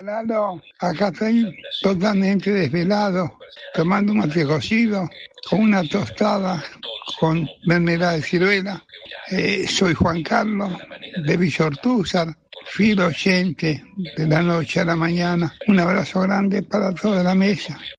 Claro, acá estoy totalmente desvelado, tomando un mate cocido con una tostada con mermelada de ciruela. Soy Juan Carlos de Villa Ortúzar, fiel oyente de la noche a la mañana. Un abrazo grande para toda la mesa.